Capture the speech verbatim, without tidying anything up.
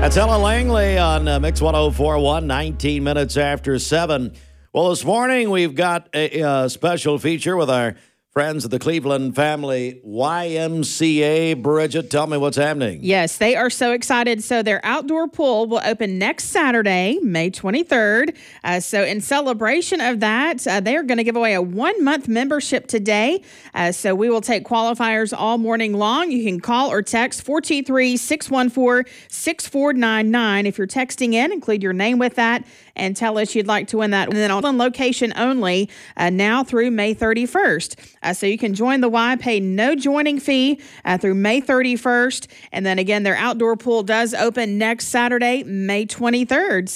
That's Ella Langley on uh, Mix one oh four point one, nineteen minutes after seven. Well, this morning we've got a, a special feature with our friends at the Cleveland Family Y M C A. Bridget, tell me what's happening. Yes, they are so excited. So their outdoor pool will open next Saturday, May twenty-third. Uh, so in celebration of that, uh, they are going to give away a one-month membership today. Uh, so we will take qualifiers all morning long. You can call or text four two three, six one four, six four nine nine. If you're texting in, include your name with that and tell us you'd like to win that. And then on location only uh, now through May thirty-first. Uh, so you can join the Y, pay no joining fee uh, through May thirty-first. And then again, their outdoor pool does open next Saturday, May twenty-third.